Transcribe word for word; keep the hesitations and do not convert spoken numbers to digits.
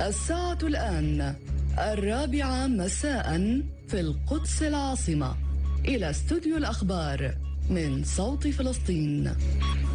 الساعة الآن الرابعة مساء في القدس العاصمة. إلى استوديو الأخبار من صوت فلسطين.